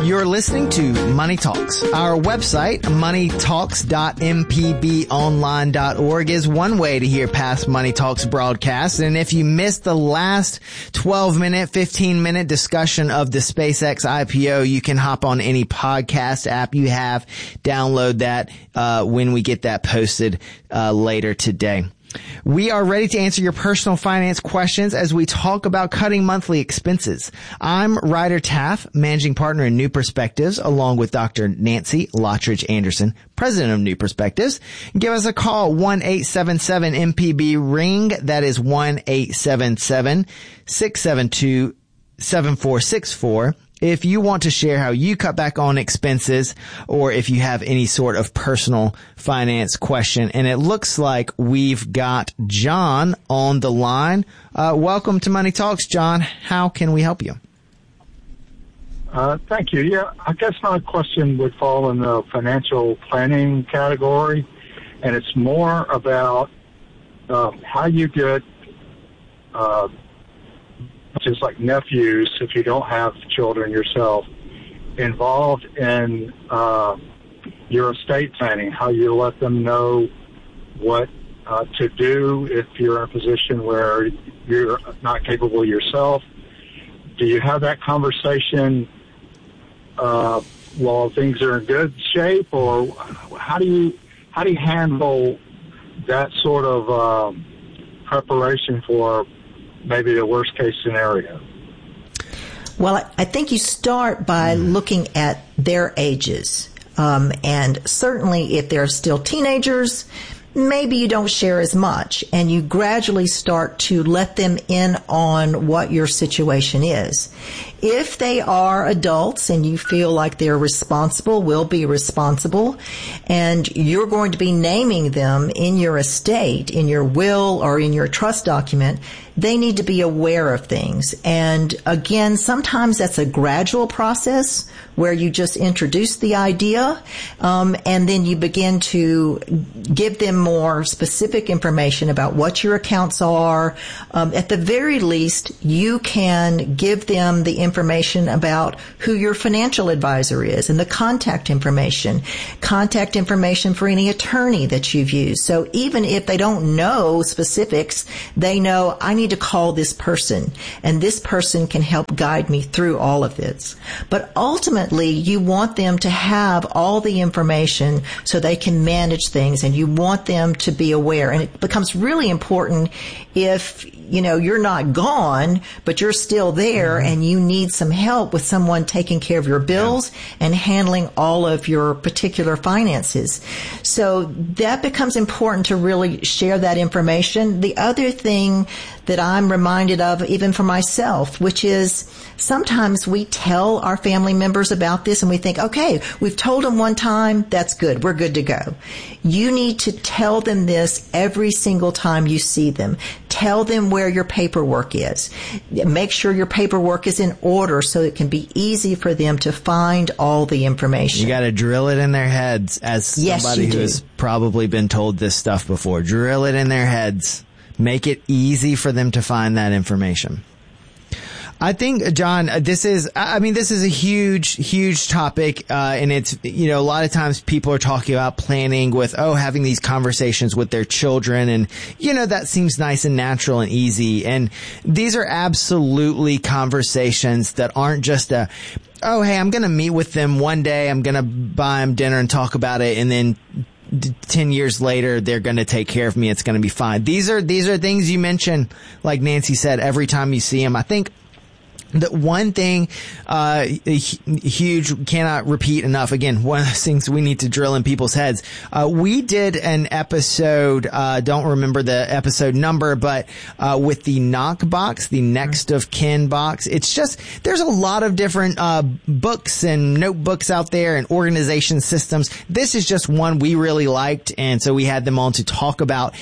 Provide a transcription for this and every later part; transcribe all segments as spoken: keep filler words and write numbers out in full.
You're listening to Money Talks. Our website, money talks dot m p b online dot org, is one way to hear past Money Talks broadcasts. And if you missed the last twelve minute, fifteen minute discussion of the SpaceX I P O, you can hop on any podcast app you have, download that uh when we get that posted uh later today. We are ready to answer your personal finance questions as we talk about cutting monthly expenses. I'm Ryder Taff, managing partner in New Perspectives, along with Doctor Nancy Lottridge Anderson, president of New Perspectives. Give us a call, one eight seven seven M P B ring. That is one eight seven seven, six seven two, seven four six four. If you want to share how you cut back on expenses, or if you have any sort of personal finance question. And it looks like we've got John on the line. Uh, welcome to Money Talks, John. How can we help you? Uh, thank you. Yeah, I guess my question would fall in the financial planning category, and it's more about uh, how you get uh just like nephews, if you don't have children yourself, involved in uh, your estate planning, how you let them know what uh, to do if you're in a position where you're not capable yourself. Do you have that conversation uh, while things are in good shape, or how do you how do you handle that sort of um, preparation for maybe a worst-case scenario? Well, I think you start by mm. looking at their ages. Um, and certainly if they're still teenagers, maybe you don't share as much, and you gradually start to let them in on what your situation is. If they are adults and you feel like they're responsible, will be responsible, and you're going to be naming them in your estate, in your will or in your trust document, they need to be aware of things. And again, sometimes that's a gradual process where you just introduce the idea, um, and then you begin to give them more specific information about what your accounts are. Um, at the very least, you can give them the information about who your financial advisor is and the contact information, contact information for any attorney that you've used. So even if they don't know specifics, they know, I need to call this person, and this person can help guide me through all of this. But ultimately, you want them to have all the information so they can manage things, and you want them to be aware. And it becomes really important if, you know, you're not gone, but you're still there, mm-hmm. and you need some help with someone taking care of your bills yeah. and handling all of your particular finances. So that becomes important to really share that information. The other thing that I'm reminded of, even for myself, which is sometimes we tell our family members about this and we think, okay, we've told them one time, that's good, we're good to go. You need to tell them this every single time you see them. Tell them where your paperwork is. Make sure your paperwork is in order so it can be easy for them to find all the information. You got to drill it in their heads as somebody yes, who do. has probably been told this stuff before. Drill it in their heads. Make it easy for them to find that information. I think, John, this is, I mean, this is a huge, huge topic, uh, and it's, you know, a lot of times people are talking about planning with, oh, having these conversations with their children, and, you know, that seems nice and natural and easy. And these are absolutely conversations that aren't just a, oh, hey, I'm going to meet with them one day, I'm going to buy them dinner and talk about it, and then ten years later, they're going to take care of me. It's going to be fine. These are, these are things you mention, like Nancy said, every time you see them. I think the one thing, uh, huge, cannot repeat enough. Again, one of those things we need to drill in people's heads. Uh, we did an episode, uh, don't remember the episode number, but, uh, with the knock box, the next of kin box. It's just, there's a lot of different, uh, books and notebooks out there and organization systems. This is just one we really liked. And so we had them on to talk about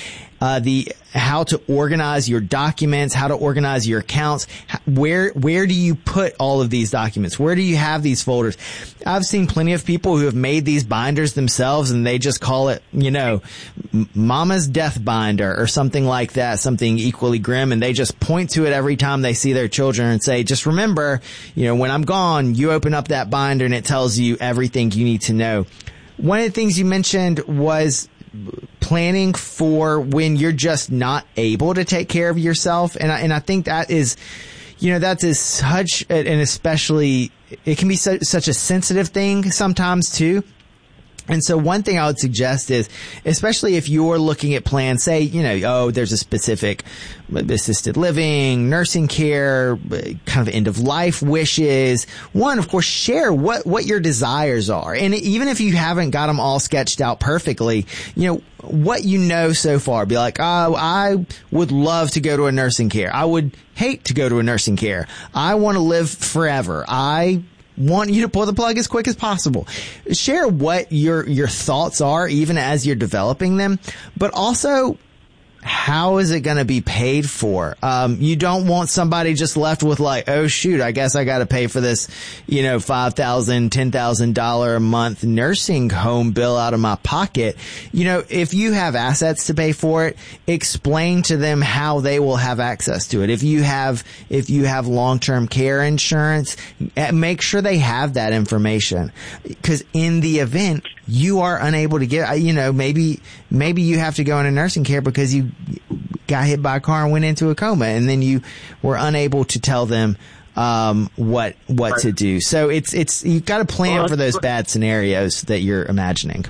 uh, the, how to organize your documents, how to organize your accounts. Where, where do you put all of these documents? Where do you have these folders? I've seen plenty of people who have made these binders themselves and they just call it, you know, Mama's Death Binder or something like that, something equally grim. And they just point to it every time they see their children and say, just remember, you know, when I'm gone, you open up that binder and it tells you everything you need to know. One of the things you mentioned was planning for when you're just not able to take care of yourself. And I, and I think that is, you know, that is such an especially, it can be so, such a sensitive thing sometimes too. And so one thing I would suggest is, especially if you're looking at plans, say, you know, oh, there's a specific assisted living, nursing care, kind of end of life wishes. One, of course, share what, what your desires are. And even if you haven't got them all sketched out perfectly, you know, what you know so far, be like, oh, I would love to go to a nursing care. I would hate to go to a nursing care. I want to live forever. I want you to pull the plug as quick as possible. Share what your, your thoughts are, even as you're developing them, but also, how is it going to be paid for? Um, you don't want somebody just left with like, oh shoot, I guess I got to pay for this, you know, five thousand dollars, ten thousand dollars a month nursing home bill out of my pocket. You know, if you have assets to pay for it, explain to them how they will have access to it. If you have, if you have long-term care insurance, make sure they have that information. Because in the event you are unable to get, you know, maybe, maybe you have to go into nursing care because you got hit by a car and went into a coma, and then you were unable to tell them, um, what, what right. to do. So it's, it's, you've got to plan well, for those bad scenarios that you're imagining.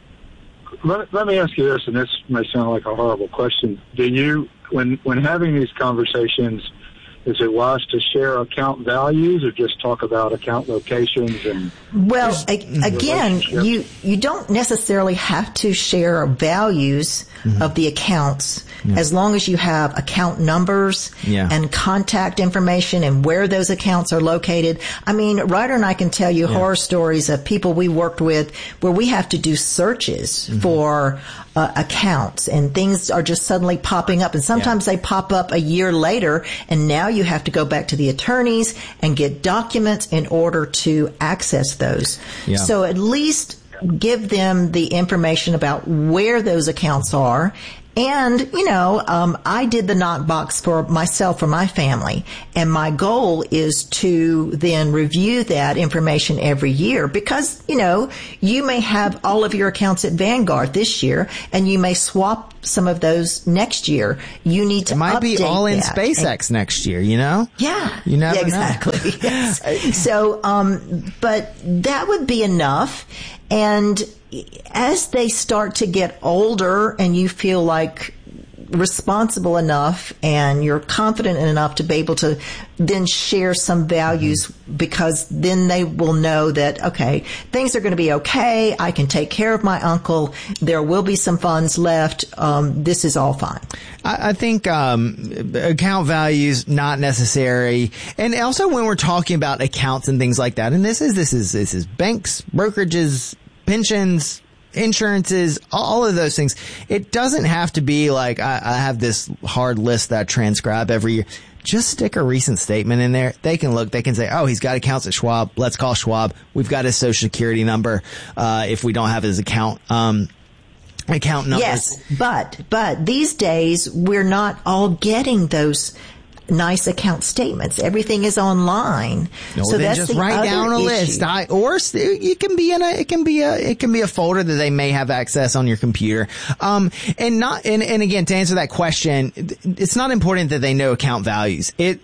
Let, let me ask you this, and this may sound like a horrible question. Do you, when, when having these conversations, is it wise to share account values or just talk about account locations and? Well, a, again, you, you don't necessarily have to share values mm-hmm. of the accounts yeah. as long as you have account numbers yeah. and contact information and where those accounts are located. I mean, Ryder and I can tell you yeah. horror stories of people we worked with where we have to do searches mm-hmm. for uh, accounts and things are just suddenly popping up, and sometimes yeah. they pop up a year later, and now you have to go back to the attorneys and get documents in order to access those. Yeah. So at least give them the information about where those accounts are. And, you know, um, I did the knockbox for myself, for my family, and my goal is to then review that information every year because, you know, you may have all of your accounts at Vanguard this year, and you may swap some of those next year. You need to update that. It might be all in that. SpaceX and, next year, you know? Yeah. You never yeah, exactly. know. Yes. So, um, but that would be enough. And as they start to get older and you feel like responsible enough and you're confident enough to be able to then share some values, mm-hmm. because then they will know that, okay, things are going to be okay. I can take care of my uncle. There will be some funds left. Um, this is all fine. I, I think um, account values not necessary, and also when we're talking about accounts and things like that, and this is this is this is banks, brokerages, pensions, insurances, all of those things. It doesn't have to be like I, I have this hard list that I transcribe every year. Just stick a recent statement in there. They can look, they can say, oh, he's got accounts at Schwab. Let's call Schwab. We've got his social security number, uh, if we don't have his account, um, account numbers. Yes, but, but these days we're not all getting those nice account statements. Everything is online. No, so then that's just the write other down a issue. list. I, or it can be in a, it can be a, it can be a folder that they may have access on your computer. Um, and not, and, and again, to answer that question, it's not important that they know account values. It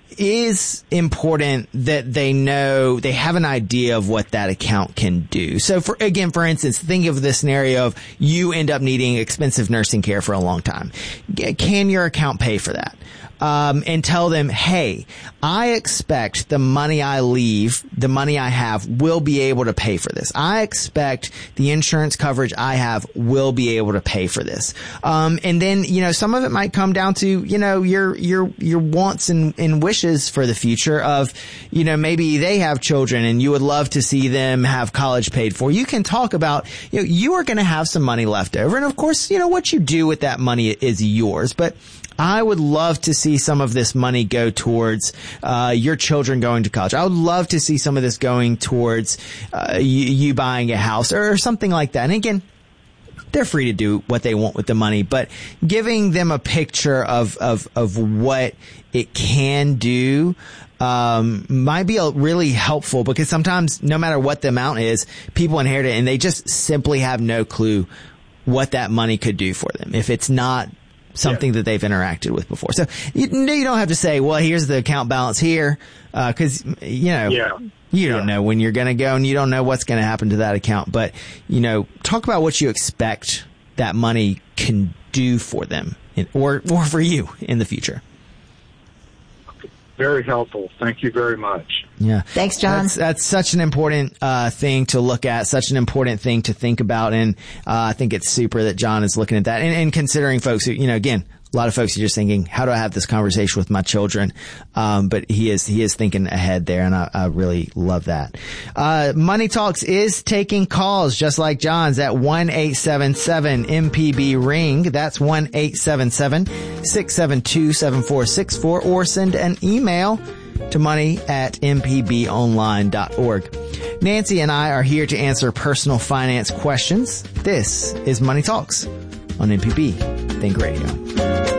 is important that they know, they have an idea of what that account can do. So for, again, for instance, think of the scenario of you end up needing expensive nursing care for a long time. Can your account pay for that? um, and tell them, hey, I expect the money I leave, the money I have will be able to pay for this. I expect the insurance coverage I have will be able to pay for this. Um, and then, you know, some of it might come down to, you know, your, your, your wants and, and wishes for the future of, you know, maybe they have children and you would love to see them have college paid for. You can talk about, you know, you are going to have some money left over. And of course, you know, what you do with that money is yours, but I would love to see some of this money go towards uh your children going to college. I would love to see some of this going towards uh, you, you buying a house or, or something like that. And again, they're free to do what they want with the money, but giving them a picture of of of what it can do um might be really helpful, because sometimes no matter what the amount is, people inherit it and they just simply have no clue what that money could do for them if it's not something yeah. that they've interacted with before. So you, you don't have to say, well, here's the account balance here, uh, cause, you know, yeah. you don't yeah. know when you're going to go and you don't know what's going to happen to that account. But, you know, talk about what you expect that money can do for them in, or, or for you in the future. Very helpful. Thank you very much. Yeah. Thanks, John. That's, that's such an important uh thing to look at, such an important thing to think about. And uh I think it's super that John is looking at that and, and considering folks who, you know, again, a lot of folks are just thinking, how do I have this conversation with my children? Um, but he is, he is thinking ahead there, and I, I really love that. Uh, Money Talks is taking calls just like John's at one eight seven seven M P B ring. That's one eight seven seven six seven two seven four six four, or send an email to money at m p b online dot org. Nancy and I are here to answer personal finance questions. This is Money Talks on M P B Think Radio.